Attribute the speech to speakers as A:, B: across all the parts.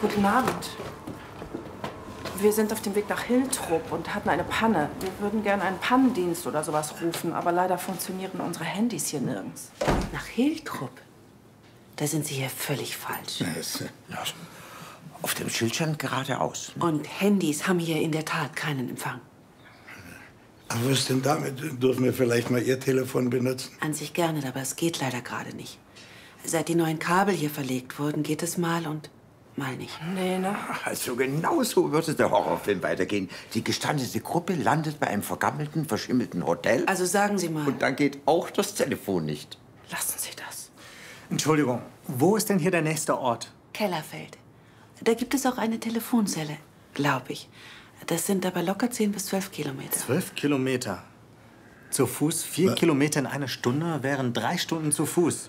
A: Guten Abend. Wir sind auf dem Weg nach Hiltrup und hatten eine Panne. Wir würden gerne einen Pannendienst oder sowas rufen, aber leider funktionieren unsere Handys hier nirgends.
B: Nach Hiltrup? Da sind Sie hier völlig falsch.
C: Ja, auf dem Schild stand geradeaus.
B: Und Handys haben hier in der Tat keinen Empfang.
D: Aber was denn damit? Dürfen wir vielleicht mal Ihr Telefon benutzen?
B: An sich gerne, aber es geht leider gerade nicht. Seit die neuen Kabel hier verlegt wurden, geht es mal und mal nicht.
A: Nee, ne?
C: Also genau so würde der Horrorfilm weitergehen. Die gestandete Gruppe landet bei einem vergammelten, verschimmelten Hotel.
B: Also sagen Sie mal.
C: Und dann geht auch das Telefon nicht.
A: Lassen Sie das.
E: Entschuldigung, wo ist denn hier der nächste Ort?
B: Kellerfeld. Da gibt es auch eine Telefonzelle, glaube ich. Das sind aber locker 10 bis 12 Kilometer.
E: 12 Kilometer. Zu Fuß 4 Kilometer in einer Stunde wären 3 Stunden zu Fuß.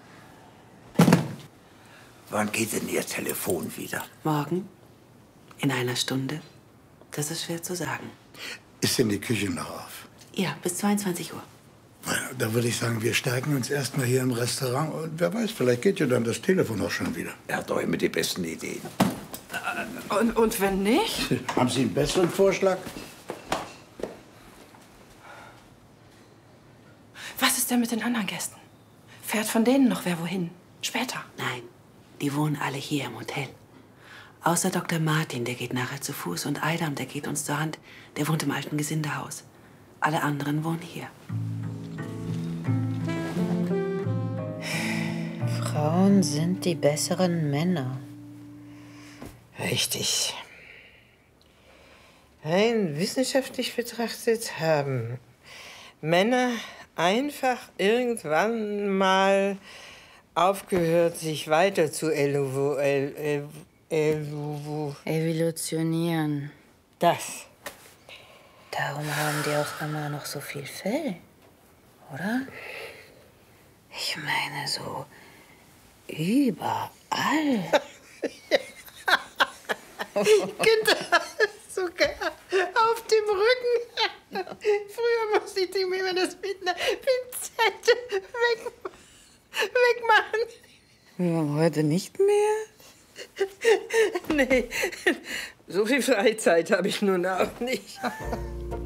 C: Wann geht denn Ihr Telefon wieder?
B: Morgen? In einer Stunde? Das ist schwer zu sagen.
D: Ist denn die Küche noch auf?
B: Ja, bis 22 Uhr.
D: Da würde ich sagen, wir stärken uns erstmal hier im Restaurant. Und wer weiß, vielleicht geht ja dann das Telefon auch schon wieder.
C: Er hat doch immer die besten Ideen.
A: Und wenn nicht?
D: Haben Sie einen besseren Vorschlag?
A: Was ist denn mit den anderen Gästen? Fährt von denen noch wer wohin? Später.
B: Nein, die wohnen alle hier im Hotel. Außer Dr. Martin, der geht nachher zu Fuß. Und Eidam, der geht uns zur Hand. Der wohnt im alten Gesindehaus. Alle anderen wohnen hier.
F: Frauen sind die besseren Männer.
G: Richtig. Rein wissenschaftlich betrachtet haben Männer einfach irgendwann mal aufgehört, sich weiter zu
F: Evolutionieren.
G: Das.
F: Darum haben die auch immer noch so viel Fell, oder? Ich meine so überall.
G: Günther, sogar auf dem Rücken. Früher musste ich ihm immer das mit einer Pinzette wegmachen.
F: Heute nicht mehr?
G: Nee, so viel Freizeit habe ich nun auch nicht.